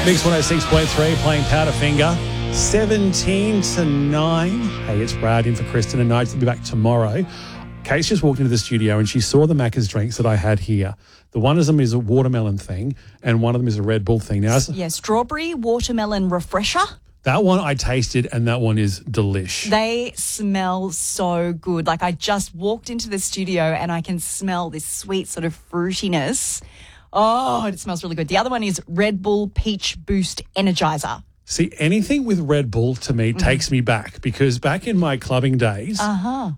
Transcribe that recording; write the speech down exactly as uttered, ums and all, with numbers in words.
Mix one oh six point three playing Powderfinger. seventeen to nine. Hey, it's Brad in for Kristen and Nigel will be back tomorrow. Kate's just walked into the studio and she saw the Macca's drinks that I had here. The one of them is a watermelon thing and one of them is a Red Bull thing. Now, Yeah, strawberry watermelon refresher. that one I tasted and that one is delish. They smell so good. Like I just walked into the studio and I can smell this sweet sort of fruitiness. Oh, it smells really good. The other one is Red Bull Peach Boost Energizer. See, anything with Red Bull to me Mm. takes me back because back in my clubbing days, Uh-huh.